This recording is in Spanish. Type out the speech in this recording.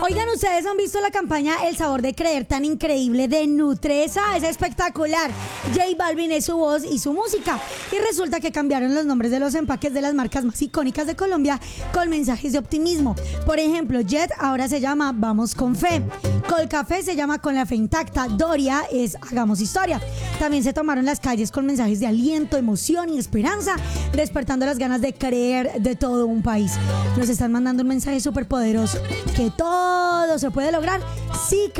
Oigan, ¿ustedes han visto la campaña El sabor de creer tan increíble de Nutresa? Es espectacular. J Balvin es su voz y su música. Y resulta que cambiaron los nombres de los empaques de las marcas más icónicas de Colombia con mensajes de optimismo. Por ejemplo, Jet ahora se llama Vamos con Fe. Colcafé se llama Con la Fe Intacta. Doria es Hagamos Historia. También se tomaron las calles con mensajes de aliento, emoción y esperanza, despertando las ganas de creer de todo un país. Nos están mandando un mensaje súper poderoso, que todo se puede lograr si